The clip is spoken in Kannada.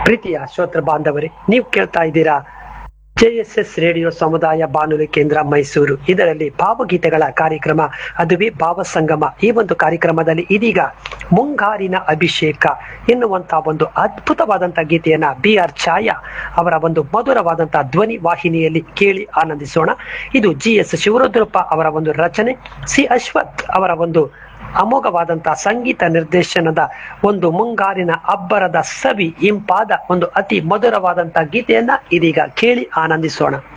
ಪ್ರೀತಿಯ ಶ್ರೋತೃ ಬಾಂಧವರೇ, ನೀವು ಕೇಳ್ತಾ ಇದ್ದೀರಾ JSS ರೇಡಿಯೋ ಸಮುದಾಯ ಬಾನುಲಿ ಕೇಂದ್ರ ಮೈಸೂರು. ಇದರಲ್ಲಿ ಭಾವಗೀತೆಗಳ ಕಾರ್ಯಕ್ರಮ, ಅದುವೇ ಭಾವಸಂಗಮ. ಈ ಒಂದು ಕಾರ್ಯಕ್ರಮದಲ್ಲಿ ಇದೀಗ ಮುಂಗಾರಿನ ಅಭಿಷೇಕ ಎನ್ನುವಂತಹ ಒಂದು ಅದ್ಭುತವಾದಂತಹ ಗೀತೆಯನ್ನ BR ಛಾಯಾ ಅವರ ಒಂದು ಮಧುರವಾದಂತಹ ಧ್ವನಿ ವಾಹಿನಿಯಲ್ಲಿ ಕೇಳಿ ಆನಂದಿಸೋಣ. ಇದು GS ಶಿವರುದ್ರಪ್ಪ ಅವರ ಒಂದು ರಚನೆ, C ಅಶ್ವಥ್ ಅವರ ಒಂದು ಅಮೋಘವಾದಂತಹ ಸಂಗೀತ ನಿರ್ದೇಶನದ ಒಂದು ಮುಂಗಾರಿನ ಅಬ್ಬರದ ಸವಿ ಇಂಪಾದ ಒಂದು ಅತಿ ಮಧುರವಾದಂತಹ ಗೀತೆಯನ್ನ ಇದೀಗ ಕೇಳಿ ಆನಂದಿಸೋಣ.